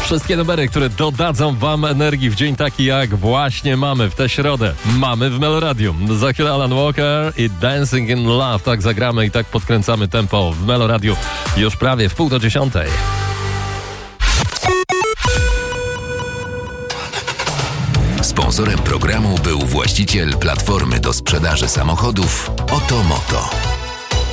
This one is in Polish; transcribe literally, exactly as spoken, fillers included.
Wszystkie numery, które dodadzą wam energii w dzień taki jak właśnie mamy w tę środę. Mamy w Meloradium. Za chwilę Alan Walker i Dancing in Love. Tak zagramy i tak podkręcamy tempo w Meloradiu już prawie w pół do dziesiątej. Sponsorem programu był właściciel platformy do sprzedaży samochodów Otomoto.